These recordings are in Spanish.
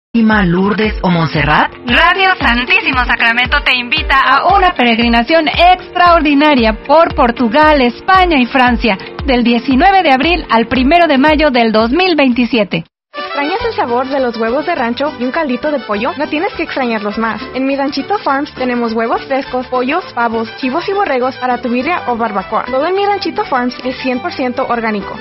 Lourdes o Montserrat? Radio Santísimo Sacramento te invita a una peregrinación extraordinaria por Portugal, España y Francia, del 19 de abril al 1 de mayo del 2027. ¿Extrañas el sabor de los huevos de rancho y un caldito de pollo? No tienes que extrañarlos más. En Mi Ranchito Farms tenemos huevos frescos, pollos, pavos, chivos y borregos para tu birria o barbacoa. Todo en Mi Ranchito Farms es 100% orgánico.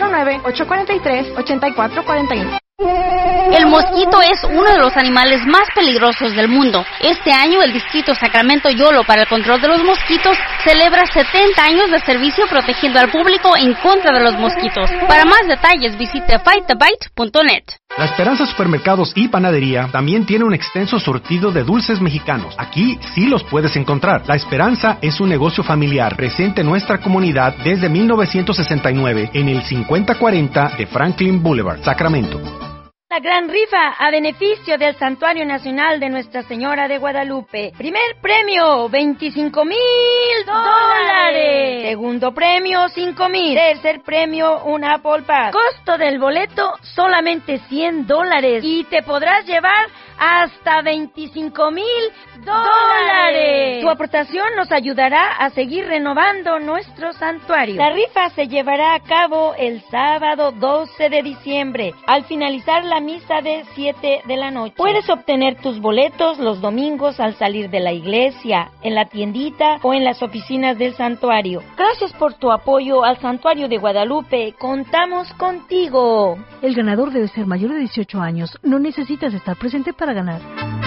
209-843-8441. El mosquito es uno de los animales más peligrosos del mundo. Este año el Distrito Sacramento Yolo para el control de los mosquitos celebra 70 años de servicio protegiendo al público en contra de los mosquitos. Para más detalles visite fightthebite.net. La Esperanza Supermercados y Panadería también tiene un extenso surtido de dulces mexicanos. Aquí sí los puedes encontrar. La Esperanza es un negocio familiar presente en nuestra comunidad desde 1969 en el 5040 de Franklin Boulevard, Sacramento. La gran rifa a beneficio del Santuario Nacional de Nuestra Señora de Guadalupe. Primer premio, $25,000. Segundo premio, $5,000. Tercer premio, un Apple Pass. Costo del boleto, solamente $100. Y te podrás llevar hasta $25,000. Tu aportación nos ayudará a seguir renovando nuestro santuario. La rifa se llevará a cabo el sábado 12 de diciembre, al finalizar la misa de 7 de la noche. Puedes obtener tus boletos los domingos al salir de la iglesia, en la tiendita o en las oficinas del santuario. Gracias por tu apoyo al Santuario de Guadalupe. Contamos contigo. El ganador debe ser mayor de 18 años. No necesitas estar presente para ganar.